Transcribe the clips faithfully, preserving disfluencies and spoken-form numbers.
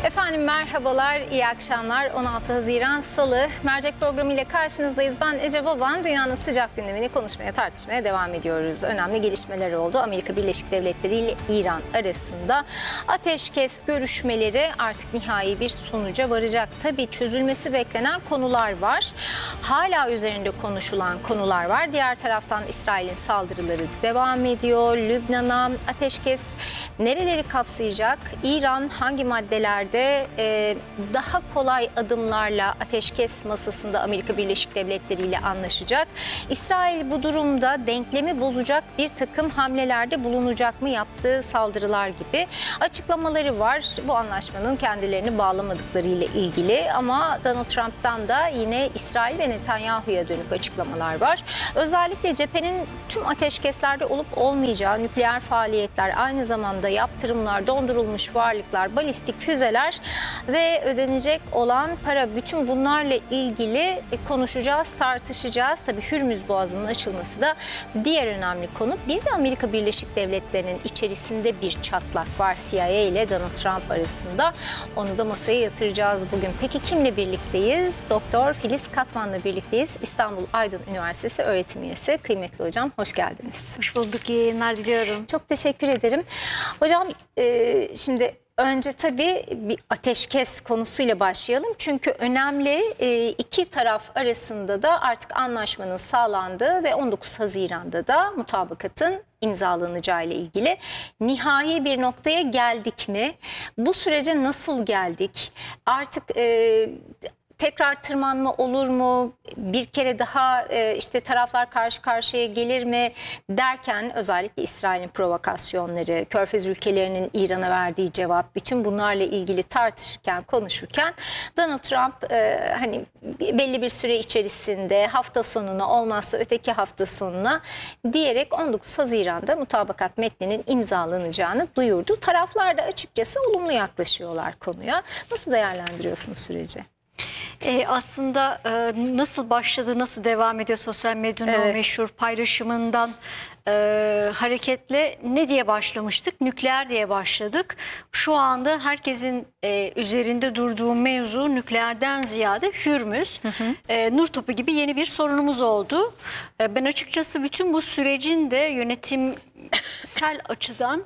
Efendim merhabalar, iyi akşamlar. on altı Haziran Salı Mercek programı ile karşınızdayız. Ben Ece Baban. Dünyanın sıcak gündemini konuşmaya, tartışmaya devam ediyoruz. Önemli gelişmeler oldu. Amerika Birleşik Devletleri ile İran arasında ateşkes görüşmeleri artık nihai bir sonuca varacak. Tabii çözülmesi beklenen konular var. Hala üzerinde konuşulan konular var. Diğer taraftan İsrail'in saldırıları devam ediyor. Lübnan'a ateşkes nereleri kapsayacak? İran hangi maddelerde e, daha kolay adımlarla ateşkes masasında Amerika Birleşik Devletleri ile anlaşacak? İsrail bu durumda denklemi bozacak bir takım hamlelerde bulunacak mı, yaptığı saldırılar gibi açıklamaları var. Bu anlaşmanın kendilerini bağlamadıkları ile ilgili, ama Donald Trump'tan da yine İsrail ve Netanyahu'ya dönük açıklamalar var. Özellikle cephenin tüm ateşkeslerde olup olmayacağı, nükleer faaliyetler, aynı zamanda yaptırımlar, dondurulmuş varlıklar, balistik füzeler ve ödenecek olan para, bütün bunlarla ilgili konuşacağız, tartışacağız. Tabii Hürmüz Boğazı'nın açılması da diğer önemli konu. Bir de Amerika Birleşik Devletleri'nin içerisinde bir çatlak var C I A ile Donald Trump arasında. Onu da masaya yatıracağız bugün. Peki kimle birlikteyiz? Doktor Filiz Katman'la birlikteyiz. İstanbul Aydın Üniversitesi öğretim üyesi. Kıymetli hocam, hoş geldiniz. Hoş bulduk, iyi yayınlar diliyorum. Çok teşekkür ederim. Hocam e, şimdi önce tabii bir ateşkes konusuyla başlayalım. Çünkü önemli, e, iki taraf arasında da artık anlaşmanın sağlandığı ve on dokuz Haziran'da da mutabakatın imzalanacağı ile ilgili nihai bir noktaya geldik mi? Bu sürece nasıl geldik? Artık e, tekrar tırmanma olur mu? Bir kere daha e, işte taraflar karşı karşıya gelir mi derken, özellikle İsrail'in provokasyonları, Körfez ülkelerinin İran'a verdiği cevap, bütün bunlarla ilgili tartışırken, konuşurken Donald Trump e, hani belli bir süre içerisinde hafta sonuna, olmazsa öteki hafta sonuna diyerek on dokuz Haziran'da mutabakat metninin imzalanacağını duyurdu. Taraflar da açıkçası olumlu yaklaşıyorlar konuya. Nasıl değerlendiriyorsunuz süreci? Ee, aslında e, nasıl başladı, nasıl devam ediyor sosyal medyanın Evet. o meşhur paylaşımından e, hareketle ne diye başlamıştık? Nükleer diye başladık. Şu anda herkesin e, üzerinde durduğu mevzu nükleerden ziyade Hürmüz. Hı hı. E, nur topu gibi yeni bir sorunumuz oldu. E, ben açıkçası bütün bu sürecin de yönetimsel açıdan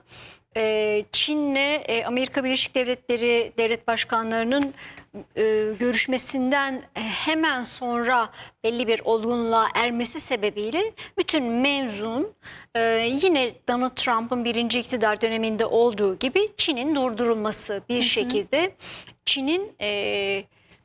e, Çin'le e, Amerika Birleşik Devletleri devlet başkanlarının e, görüşmesinden hemen sonra belli bir olgunluğa ermesi sebebiyle bütün mevzun e, yine Donald Trump'ın birinci iktidar döneminde olduğu gibi Çin'in durdurulması, bir hı hı. şekilde Çin'in e,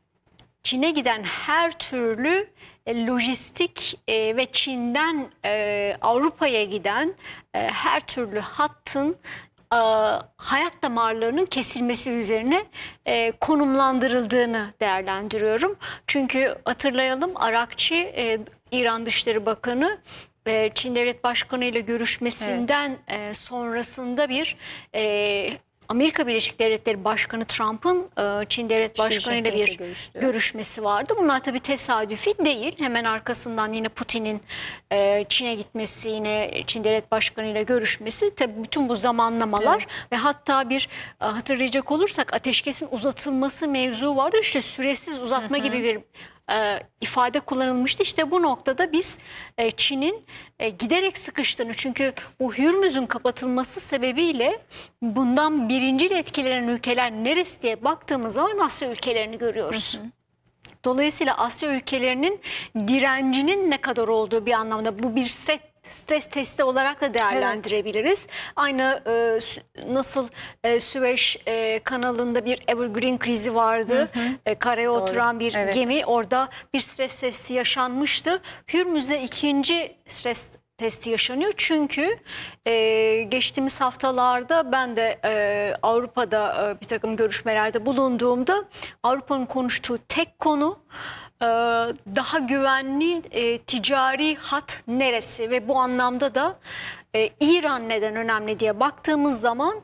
Çin'e giden her türlü e, lojistik e, ve Çin'den e, Avrupa'ya giden e, her türlü hattın e, hayat damarlarının kesilmesi üzerine e, konumlandırıldığını değerlendiriyorum. Çünkü hatırlayalım, Arakçi, e, İran Dışişleri Bakanı, e, Çin Devlet Başkanı ile görüşmesinden evet. e, sonrasında bir e, Amerika Birleşik Devletleri Başkanı Trump'ın Çin Devlet Başkanı ile bir görüştü. görüşmesi vardı. Bunlar tabii tesadüfi değil. Hemen arkasından yine Putin'in Çin'e gitmesi, yine Çin Devlet Başkanı ile görüşmesi, tabii bütün bu zamanlamalar evet. ve hatta bir hatırlayacak olursak ateşkesin uzatılması mevzu vardı. İşte süresiz uzatma hı hı. gibi bir E, ifade kullanılmıştı. İşte bu noktada biz e, Çin'in e, giderek sıkıştığını, çünkü bu Hürmüz'ün kapatılması sebebiyle bundan birincil etkilenen ülkeler neresi diye baktığımız zaman Asya ülkelerini görüyoruz. Hı hı. Dolayısıyla Asya ülkelerinin direncinin ne kadar olduğu bir anlamda bu bir set stres testi olarak da değerlendirebiliriz. Evet. Aynı e, nasıl e, Süveyş e, kanalında bir evergreen krizi vardı. Hı hı. E, karaya Doğru. oturan bir evet. gemi, orada bir stres testi yaşanmıştı. Hürmüz'de ikinci stres testi yaşanıyor. Çünkü e, geçtiğimiz haftalarda ben de e, Avrupa'da e, bir takım görüşmelerde bulunduğumda Avrupa'nın konuştuğu tek konu daha güvenli e, ticari hat neresi ve bu anlamda da e, İran neden önemli diye baktığımız zaman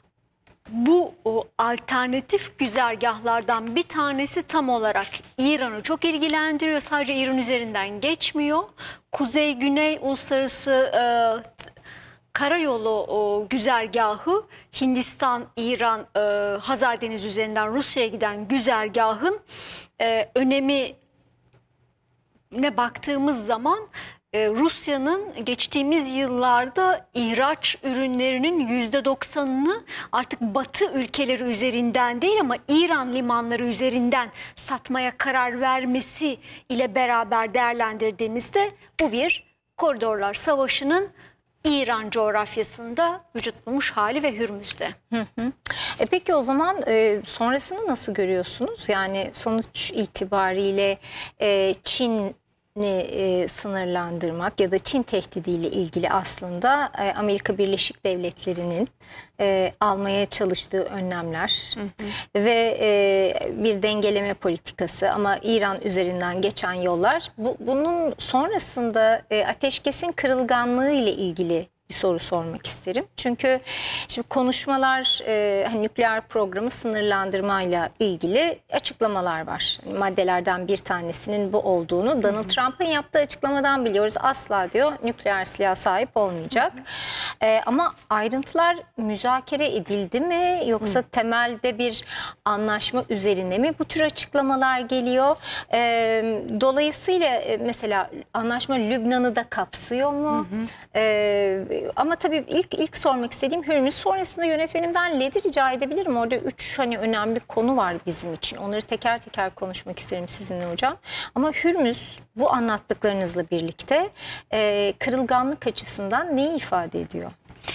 bu o, alternatif güzergahlardan bir tanesi tam olarak İran'ı çok ilgilendiriyor. Sadece İran üzerinden geçmiyor. Kuzey-Güney uluslararası e, karayolu o güzergahı Hindistan, İran, e, Hazar Denizi üzerinden Rusya'ya giden güzergahın e, önemi ne baktığımız zaman e, Rusya'nın geçtiğimiz yıllarda ihraç ürünlerinin yüzde doksanını artık Batı ülkeleri üzerinden değil ama İran limanları üzerinden satmaya karar vermesi ile beraber değerlendirdiğimizde bu bir koridorlar savaşının İran coğrafyasında vücut bulmuş hali ve Hürmüz'de. Hı hı. E peki o zaman e, sonrasını nasıl görüyorsunuz? Yani sonuç itibariyle e, Çin'i e, sınırlandırmak ya da Çin tehdidiyle ilgili aslında e, Amerika Birleşik Devletleri'nin e, almaya çalıştığı önlemler hı hı. ve e, bir dengeleme politikası ama İran üzerinden geçen yollar. Bu, bunun sonrasında e, ateşkesin kırılganlığı ile ilgili bir soru sormak isterim. Çünkü şimdi konuşmalar e, hani nükleer programı sınırlandırmayla ilgili açıklamalar var. Yani maddelerden bir tanesinin bu olduğunu Donald Trump'ın yaptığı açıklamadan biliyoruz. Asla diyor nükleer silaha sahip olmayacak. E, ama ayrıntılar müzakere edildi mi yoksa Hı. temelde bir anlaşma üzerine mi bu tür açıklamalar geliyor? E, dolayısıyla e, mesela anlaşma Lübnan'ı da kapsıyor mu? Hı hı. E, Ama tabii ilk ilk sormak istediğim Hürmüz, sonrasında yönetmenimden L E D'yi rica edebilirim. Orada üç hani önemli konu var bizim için. Onları teker teker konuşmak isterim sizinle hocam. Ama Hürmüz bu anlattıklarınızla birlikte e, kırılganlık açısından neyi ifade ediyor?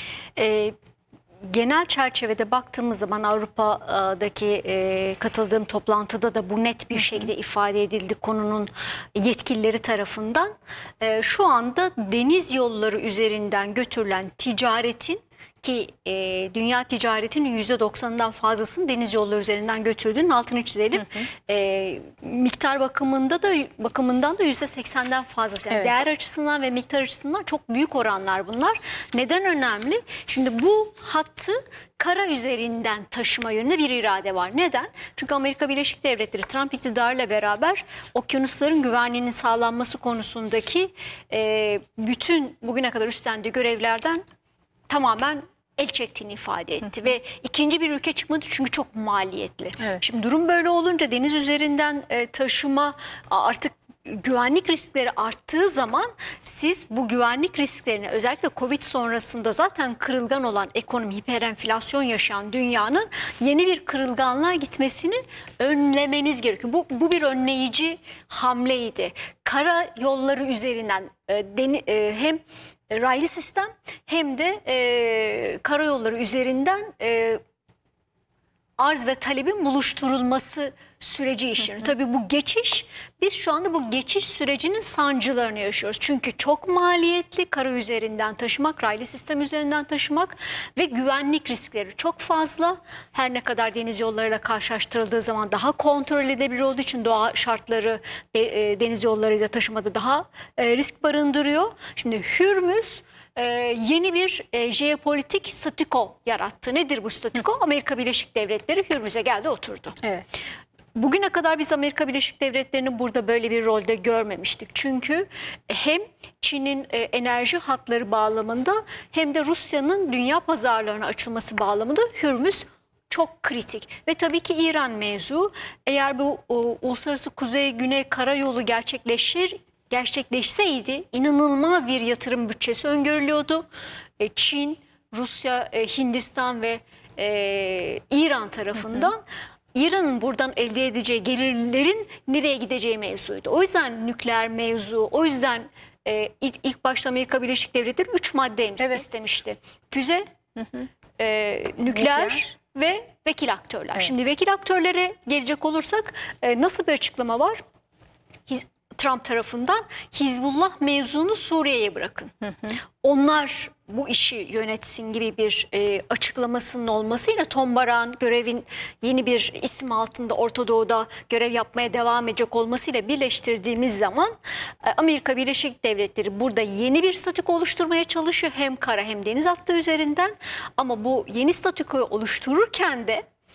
E, genel çerçevede baktığımız zaman Avrupa'daki e, katıldığım toplantıda da bu net bir şekilde ifade edildi konunun yetkilileri tarafından. E, şu anda deniz yolları üzerinden götürülen ticaretin ki e, dünya ticaretinin yüzde doksanından fazlasını deniz yolları üzerinden götürdüğünün altını çizelim. Hı hı. E, miktar bakımında da bakımından da yüzde seksenden fazlası. Yani evet. Değer açısından ve miktar açısından çok büyük oranlar bunlar. Neden önemli? Şimdi bu hattı kara üzerinden taşıma yönünde bir irade var. Neden? Çünkü Amerika Birleşik Devletleri Trump iktidarıyla beraber okyanusların güvenliğinin sağlanması konusundaki e, bütün bugüne kadar üstlendiği görevlerden tamamen el çektiğini ifade etti. Hı hı. Ve ikinci bir ülke çıkmadı çünkü çok maliyetli. Evet. Şimdi durum böyle olunca deniz üzerinden e, taşıma artık güvenlik riskleri arttığı zaman siz bu güvenlik risklerini özellikle Covid sonrasında zaten kırılgan olan ekonomi, hiperenflasyon yaşayan dünyanın yeni bir kırılganlığa gitmesini önlemeniz gerekiyor. Bu, bu bir önleyici hamleydi. Kara yolları üzerinden e, deni, e, hem raylı sistem hem de e, karayolları üzerinden e, arz ve talebin buluşturulması süreci işliyor. Tabii bu geçiş, biz şu anda bu geçiş sürecinin sancılarını yaşıyoruz. Çünkü çok maliyetli kara üzerinden taşımak, raylı sistem üzerinden taşımak ve güvenlik riskleri çok fazla. Her ne kadar deniz yollarıyla karşılaştırıldığı zaman daha kontrol edilebilir olduğu için doğa şartları e, e, deniz yollarıyla taşımada daha e, risk barındırıyor. Şimdi Hürmüz Ee, yeni bir e, jeopolitik statüko yarattı. Nedir bu statüko? Amerika Birleşik Devletleri Hürmüz'e geldi, oturdu. Evet. Bugüne kadar biz Amerika Birleşik Devletleri'ni burada böyle bir rolde görmemiştik. Çünkü hem Çin'in e, enerji hatları bağlamında hem de Rusya'nın dünya pazarlarına açılması bağlamında Hürmüz çok kritik. Ve tabii ki İran mevzu. Eğer bu o, uluslararası kuzey-güney karayolu gerçekleşir gerçekleşseydi inanılmaz bir yatırım bütçesi öngörülüyordu. E, Çin, Rusya, e, Hindistan ve e, İran tarafından İran'ın buradan elde edeceği gelirlerin nereye gideceği mevzuydu. O yüzden nükleer mevzu, o yüzden e, ilk, ilk başta Amerika Birleşik Devletleri üç madde evet. istemişti. Füze, hı hı. E, nükleer, nükleer ve vekil aktörler. Evet. Şimdi vekil aktörlere gelecek olursak e, nasıl bir açıklama var? Hiz Trump tarafından Hizbullah mevzunu Suriye'ye bırakın. Hı hı. Onlar bu işi yönetsin gibi bir e, açıklamasının olmasıyla Tom Barak'ın görevin yeni bir isim altında Orta Doğu'da görev yapmaya devam edecek olmasıyla birleştirdiğimiz zaman e, Amerika Birleşik Devletleri burada yeni bir statüko oluşturmaya çalışıyor. Hem kara hem deniz hattı üzerinden, ama bu yeni statükoyu oluştururken de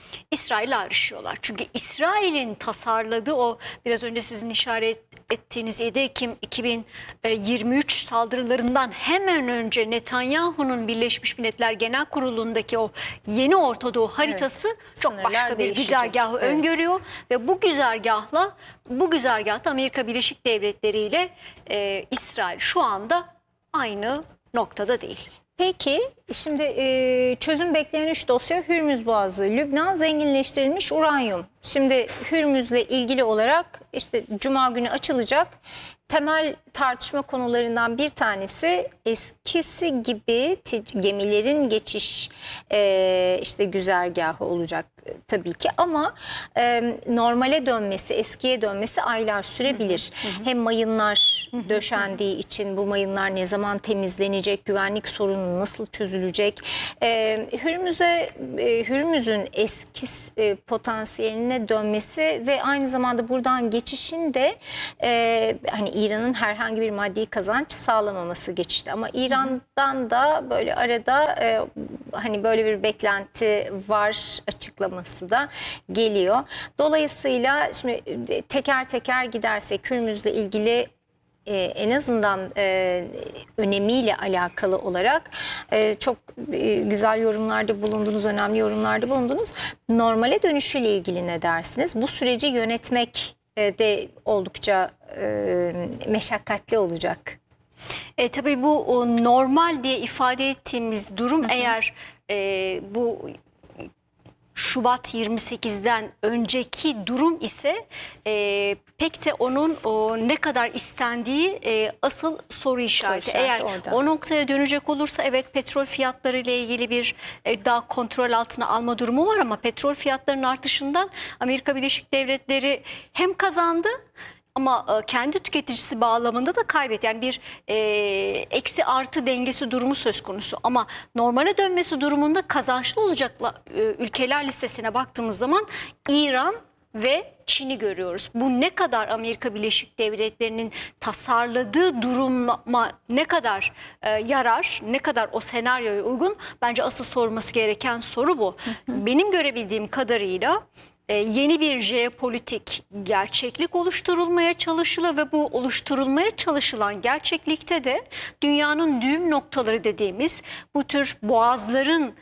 İsrail'le ayrışıyorlar. Çünkü İsrail'in tasarladığı o biraz önce sizin işaret ettiğiniz yedi Ekim iki bin yirmi üç saldırılarından hemen önce Netanyahu'nun Birleşmiş Milletler Genel Kurulu'ndaki o yeni Orta Doğu haritası evet, çok sınırlar başka bir değişecek. güzergahı Evet. öngörüyor ve bu güzergahla bu güzergahta Amerika Birleşik Devletleri ile e, İsrail şu anda aynı noktada değil. Peki şimdi e, çözüm bekleyen üç dosya Hürmüz Boğazı, Lübnan zenginleştirilmiş uranyum. Şimdi Hürmüz'le ilgili olarak işte Cuma günü açılacak temel tartışma konularından bir tanesi eskisi gibi gemilerin geçiş e, işte güzergahı olacak tabii ki ama e, normale dönmesi, eskiye dönmesi aylar sürebilir. Hı hı. Hem mayınlar hı hı. döşendiği için bu mayınlar ne zaman temizlenecek, güvenlik sorunu nasıl çözülecek? E, Hürmüz'e e, Hürmüz'ün eski e, potansiyeline dönmesi ve aynı zamanda buradan geçişin de e, hani İran'ın herhangi bir maddi kazanç sağlamaması geçişte ama İran'dan da böyle arada e, hani böyle bir beklenti var açıklaması da geliyor. Dolayısıyla şimdi teker teker gidersek Hürmüz'le ilgili Ee, en azından e, önemiyle alakalı olarak e, çok e, güzel yorumlarda bulundunuz, önemli yorumlarda bulundunuz. Normale dönüşüyle ilgili ne dersiniz? Bu süreci yönetmek e, de oldukça e, meşakkatli olacak. E, tabii bu o, normal diye ifade ettiğimiz durum hı hı. eğer e, bu Şubat yirmi sekizden önceki durum ise e, pek de onun o, ne kadar istendiği e, asıl soru işareti. Soru işareti Eğer orada. O noktaya dönecek olursa evet petrol fiyatları ile ilgili bir e, daha kontrol altına alma durumu var ama petrol fiyatlarının artışından Amerika Birleşik Devletleri hem kazandı ama kendi tüketicisi bağlamında da kaybet. Yani bir e, eksi artı dengesi durumu söz konusu. Ama normale dönmesi durumunda kazançlı olacak e, ülkeler listesine baktığımız zaman İran ve Çin'i görüyoruz. Bu ne kadar Amerika Birleşik Devletleri'nin tasarladığı duruma ne kadar e, yarar, ne kadar o senaryoya uygun? Bence asıl sorulması gereken soru bu. Hı hı. Benim görebildiğim kadarıyla Ee, yeni bir jeopolitik gerçeklik oluşturulmaya çalışılıyor ve bu oluşturulmaya çalışılan gerçeklikte de dünyanın düğüm noktaları dediğimiz bu tür boğazların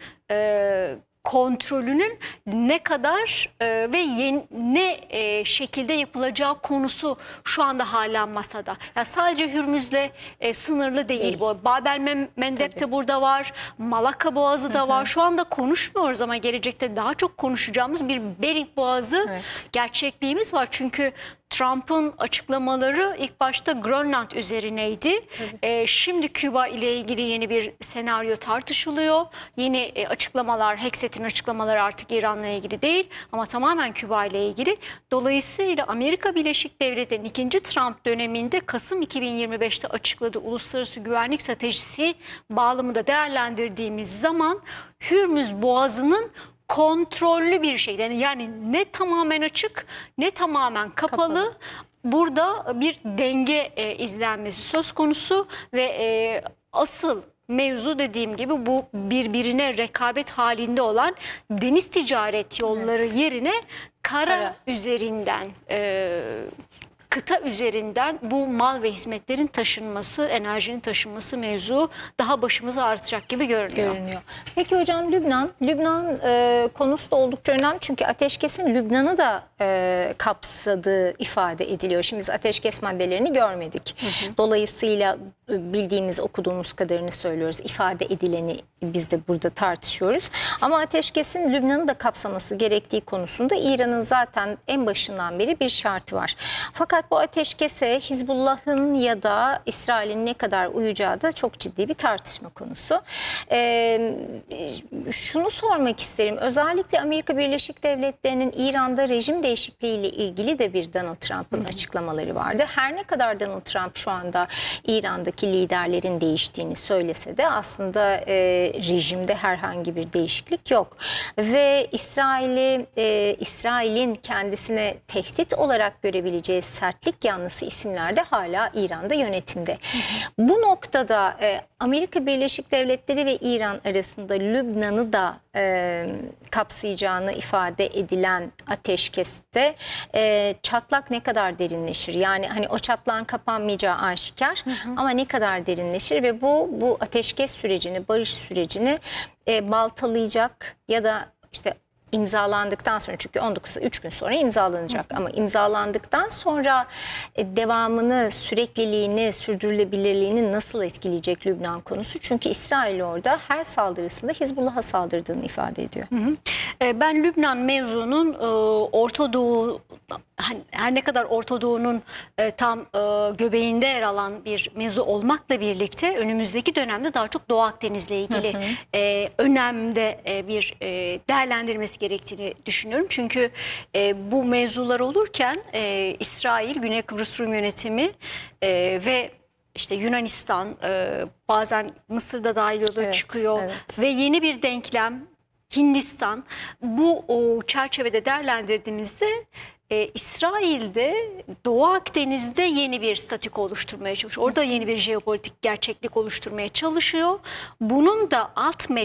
e, kontrolünün ne kadar e, ve yeni, ne e, şekilde yapılacağı konusu şu anda hala masada. Yani sadece Hürmüz'le e, sınırlı değil. değil. Bu Babel Mendeb de burada var. Malaka Boğazı da hı hı. var. Şu anda konuşmuyoruz ama gelecekte daha çok konuşacağımız bir Bering Boğazı evet. gerçekliğimiz var. Çünkü Trump'ın açıklamaları ilk başta Grönland üzerineydi. Ee, şimdi Küba ile ilgili yeni bir senaryo tartışılıyor. Yeni e, açıklamalar, Hexet'in açıklamaları artık İran'la ilgili değil ama tamamen Küba ile ilgili. Dolayısıyla Amerika Birleşik Devletleri'nin ikinci Trump döneminde Kasım iki bin yirmi beşte açıkladığı uluslararası güvenlik stratejisi bağlamında değerlendirdiğimiz zaman Hürmüz Boğazı'nın kontrollü bir şey. Yani, yani ne tamamen açık ne tamamen kapalı. kapalı. Burada bir denge e, izlenmesi söz konusu ve e, asıl mevzu dediğim gibi bu birbirine rekabet halinde olan deniz ticaret yolları evet. yerine kara, kara. üzerinden e, kıta üzerinden bu mal ve hizmetlerin taşınması, enerjinin taşınması mevzu daha başımıza artacak gibi görünüyor. görünüyor. Peki hocam Lübnan, Lübnan e, konusu da oldukça önemli çünkü ateşkesin Lübnan'ı da e, kapsadığı ifade ediliyor. Şimdi biz ateşkes maddelerini görmedik. Hı hı. Dolayısıyla bildiğimiz, okuduğumuz kadarını söylüyoruz. İfade edileni biz de burada tartışıyoruz. Ama ateşkesin Lübnan'ı da kapsaması gerektiği konusunda İran'ın zaten en başından beri bir şartı var. Fakat bu ateşkese Hizbullah'ın ya da İsrail'in ne kadar uyacağı da çok ciddi bir tartışma konusu. Ee, şunu sormak isterim. Özellikle Amerika Birleşik Devletleri'nin İran'da rejim değişikliğiyle ilgili de bir Donald Trump'ın açıklamaları vardı. Her ne kadar Donald Trump şu anda İran'daki liderlerin değiştiğini söylese de aslında e, rejimde herhangi bir değişiklik yok. Ve İsrail'i e, İsrail'in kendisine tehdit olarak görebileceği sert sertlik yanlısı isimler de hala İran'da yönetimde. Bu noktada e, Amerika Birleşik Devletleri ve İran arasında Lübnan'ı da e, kapsayacağını ifade edilen ateşkeste e, çatlak ne kadar derinleşir? Yani hani o çatlağın kapanmayacağı aşikar, hı hı. ama ne kadar derinleşir ve bu bu ateşkes sürecini, barış sürecini e, baltalayacak ya da işte imzalandıktan sonra, çünkü on dokuz üç gün sonra imzalanacak, hı hı. ama imzalandıktan sonra e, devamını, sürekliliğini, sürdürülebilirliğini nasıl etkileyecek Lübnan konusu? Çünkü İsrail orada her saldırısında Hizbullah'a saldırdığını ifade ediyor. Hı hı. E, ben Lübnan mevzunun e, Orta Doğu, her ne kadar Orta Doğu'nun e, tam e, göbeğinde yer alan bir mevzu olmakla birlikte önümüzdeki dönemde daha çok Doğu Akdeniz'le ilgili hı hı. E, önemde e, bir e, değerlendirmesi gerektiğini düşünüyorum. Çünkü e, bu mevzular olurken e, İsrail, Güney Kıbrıs Rum Yönetimi e, ve işte Yunanistan, e, bazen Mısır'da dahil oluyor, evet, çıkıyor evet. ve yeni bir denklem Hindistan, bu o çerçevede değerlendirdiğimizde e, İsrail'de Doğu Akdeniz'de yeni bir statük oluşturmaya çalışıyor. Orada yeni bir jeopolitik gerçeklik oluşturmaya çalışıyor. Bunun da alt metni